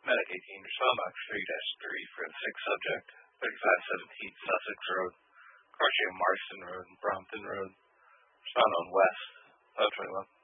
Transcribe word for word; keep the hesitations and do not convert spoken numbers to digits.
Medic eighteen, respond box three dash three for the sixth subject, thirty-five seventeen Sussex Road, crossing Marston Road and Brompton Road. Respond on west, five twenty-one.